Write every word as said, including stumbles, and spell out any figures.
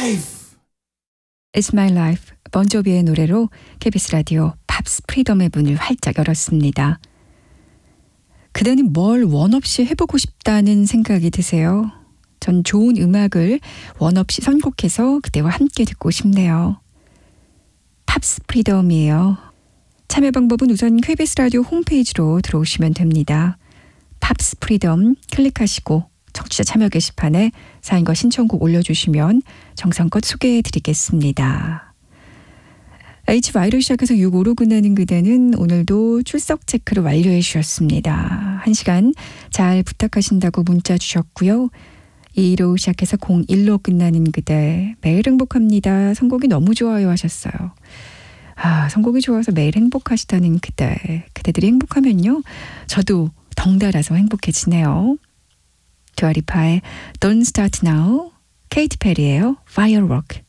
It's My Life, 번조비의 노래로 케이비에스 라디오 팝스 프리덤의 문을 활짝 열었습니다. 그대는 뭘 원 없이 해보고 싶다는 생각이 드세요? 전 좋은 음악을 원 없이 선곡해서 그대와 함께 듣고 싶네요. 팝스 프리덤이에요. 참여 방법은 우선 케이비에스 라디오 홈페이지로 들어오시면 됩니다. 팝스 프리덤 클릭하시고 청취자 참여 게시판에 사연과 신청곡 올려주시면 정성껏 소개해드리겠습니다. 에이치와이로 시작해서 육오로 끝나는 그대는 오늘도 출석 체크를 완료해 주셨습니다. 한 시간 잘 부탁하신다고 문자 주셨고요. 이로 시작해서 공일로 끝나는 그대 매일 행복합니다. 선곡이 너무 좋아요 하셨어요. 아, 선곡이 좋아서 매일 행복하시다는 그대. 그대들이 행복하면요. 저도 덩달아서 행복해지네요. 두아리파의 Don't Start Now, 케이티 페리예요. Firework.